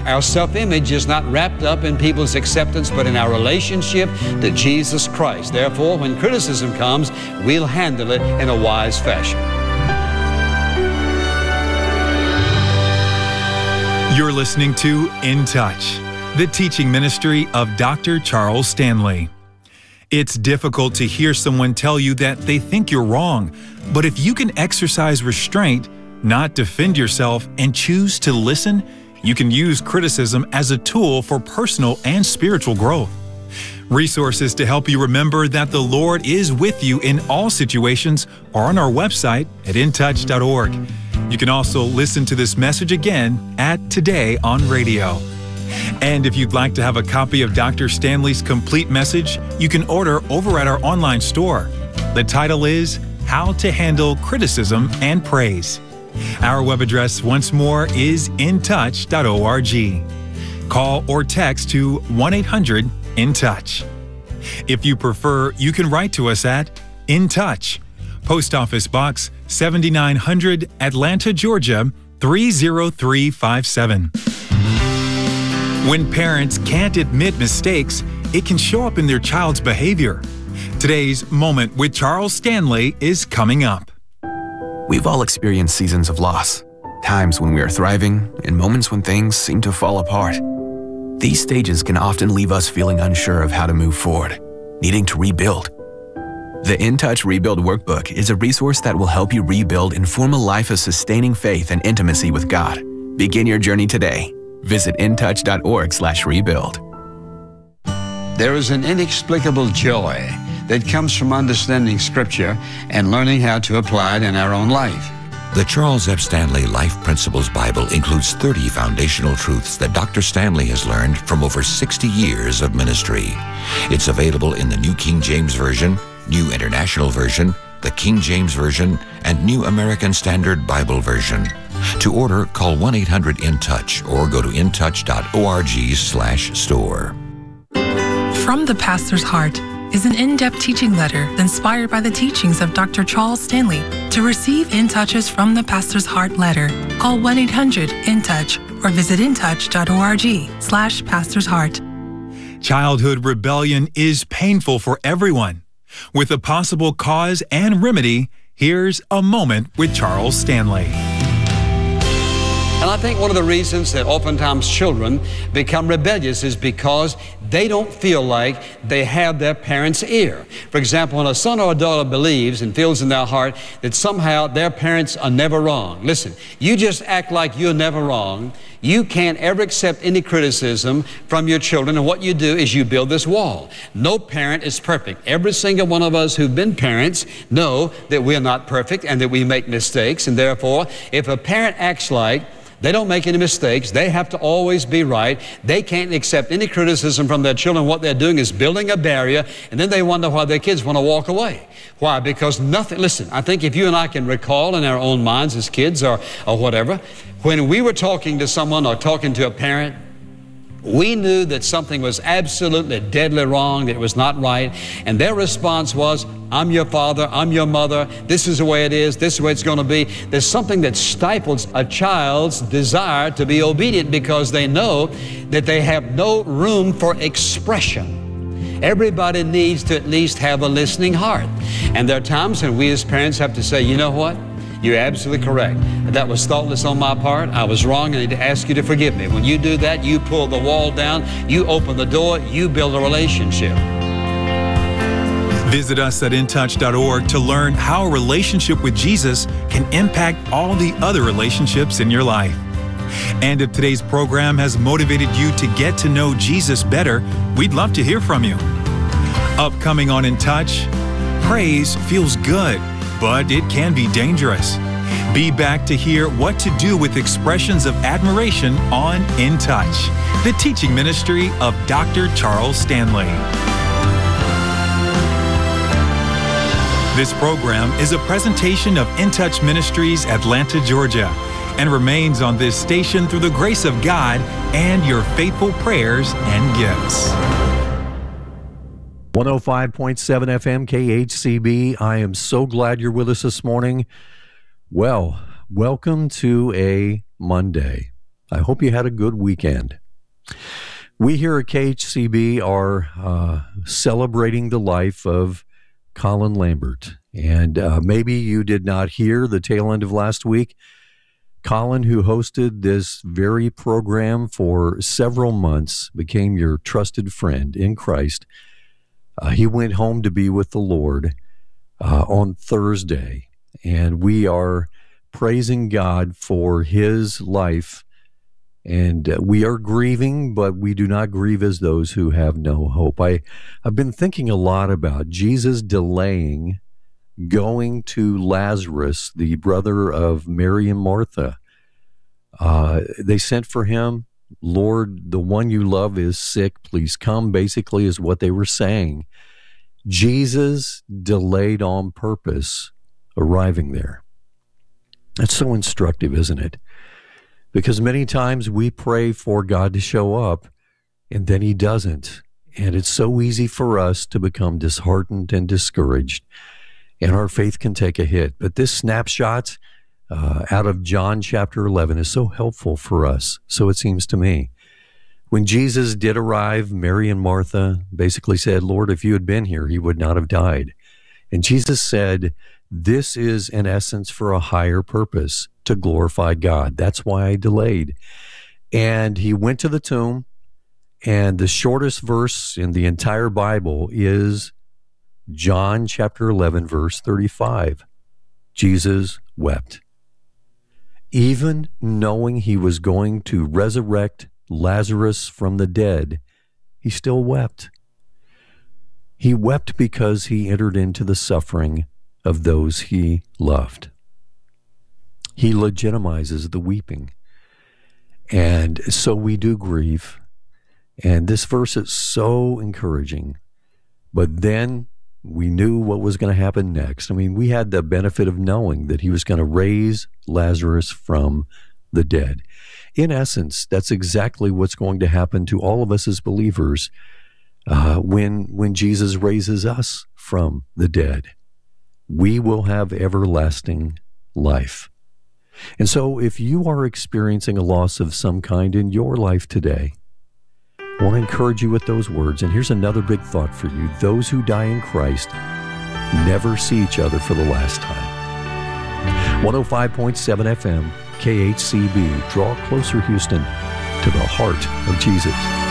Our self-image is not wrapped up in people's acceptance, but in our relationship to Jesus Christ. Therefore, when criticism comes, we'll handle it in a wise fashion. You're listening to In Touch, the teaching ministry of Dr. Charles Stanley. It's difficult to hear someone tell you that they think you're wrong, but if you can exercise restraint, not defend yourself, and choose to listen, you can use criticism as a tool for personal and spiritual growth. Resources to help you remember that the Lord is with you in all situations are on our website at intouch.org. You can also listen to this message again at Today on Radio. And if you'd like to have a copy of Dr. Stanley's complete message, you can order over at our online store. The title is How to Handle Criticism and Praise. Our web address once more is intouch.org. Call or text to 1-800-IN-TOUCH. If you prefer, you can write to us at In Touch, Post Office Box 7900, Atlanta, Georgia 30357. When parents can't admit mistakes, it can show up in their child's behavior. Today's Moment with Charles Stanley is coming up. We've all experienced seasons of loss, times when we are thriving, and moments when things seem to fall apart. These stages can often leave us feeling unsure of how to move forward, needing to rebuild. The In Touch Rebuild Workbook is a resource that will help you rebuild and form a life of sustaining faith and intimacy with God. Begin your journey today. Visit intouch.org/rebuild. There is an inexplicable joy that comes from understanding Scripture and learning how to apply it in our own life. The Charles F. Stanley Life Principles Bible includes 30 foundational truths that Dr. Stanley has learned from over 60 years of ministry. It's available in the New King James Version, New International Version, the King James Version, and New American Standard Bible Version. To order, call 1-800-IN-TOUCH or go to intouch.org/store. From the Pastor's Heart is an in-depth teaching letter inspired by the teachings of Dr. Charles Stanley. To receive In Touches from the Pastor's Heart letter, call 1-800-IN-TOUCH or visit intouch.org/Pastor's Heart. Childhood rebellion is painful for everyone. With a possible cause and remedy, here's a moment with Charles Stanley. And I think one of the reasons that oftentimes children become rebellious is because they don't feel like they have their parents' ear. For example, when a son or a daughter believes and feels in their heart that somehow their parents are never wrong. Listen, you just act like you're never wrong. You can't ever accept any criticism from your children, and what you do is you build this wall. No parent is perfect. Every single one of us who've been parents know that we're not perfect and that we make mistakes, and therefore, if a parent acts like they don't make any mistakes, they have to always be right, they can't accept any criticism from their children, what they're doing is building a barrier, and then they wonder why their kids want to walk away. Why? Because nothing, listen, I think if you and I can recall in our own minds as kids or whatever, when we were talking to someone or talking to a parent, we knew that something was absolutely deadly wrong, that it was not right, and their response was, I'm your father, I'm your mother, this is the way it is, this is the way it's going to be. There's something that stifles a child's desire to be obedient because they know that they have no room for expression. Everybody needs to at least have a listening heart. And there are times when we as parents have to say, you know what? You're absolutely correct. That was thoughtless on my part. I was wrong. I need to ask you to forgive me. When you do that, you pull the wall down, you open the door, you build a relationship. Visit us at intouch.org to learn how a relationship with Jesus can impact all the other relationships in your life. And if today's program has motivated you to get to know Jesus better, we'd love to hear from you. Upcoming on In Touch, praise feels good, but it can be dangerous. Be back to hear what to do with expressions of admiration on In Touch, the teaching ministry of Dr. Charles Stanley. This program is a presentation of In Touch Ministries, Atlanta, Georgia, and remains on this station through the grace of God and your faithful prayers and gifts. 105.7 FM KHCB. I am so glad you're with us this morning. Well, welcome to a Monday. I hope you had a good weekend. We here at KHCB are celebrating the life of Colin Lambert. And maybe you did not hear the tail end of last week. Colin, who hosted this very program for several months, became your trusted friend in Christ. He went home to be with the Lord on Thursday. And we are praising God for his life. And we are grieving, but we do not grieve as those who have no hope. I've been thinking a lot about Jesus delaying going to Lazarus, the brother of Mary and Martha. They sent for him. Lord, the one you love is sick. Please come, basically, is what they were saying. Jesus delayed on purpose arriving there. That's so instructive, isn't it? Because many times we pray for God to show up, and then he doesn't. And it's so easy for us to become disheartened and discouraged, and our faith can take a hit. But this snapshot out of John chapter 11 is so helpful for us, so it seems to me. When Jesus did arrive, Mary and Martha basically said, Lord, if you had been here, he would not have died. And Jesus said, this is in essence for a higher purpose, to glorify God. That's why I delayed. And he went to the tomb, and the shortest verse in the entire Bible is John chapter 11, verse 35. Jesus wept. Even knowing he was going to resurrect Lazarus from the dead, he still wept. He wept because he entered into the suffering of those he loved. He legitimizes the weeping. And so we do grieve. And this verse is so encouraging. But then we knew what was going to happen next. I mean, we had the benefit of knowing that he was going to raise Lazarus from the dead. In essence, that's exactly what's going to happen to all of us as believers when Jesus raises us from the dead. We will have everlasting life. And so if you are experiencing a loss of some kind in your life today, I want to encourage you with those words. And here's another big thought for you. Those who die in Christ never see each other for the last time. 105.7 FM, KHCB. Draw closer, Houston, to the heart of Jesus.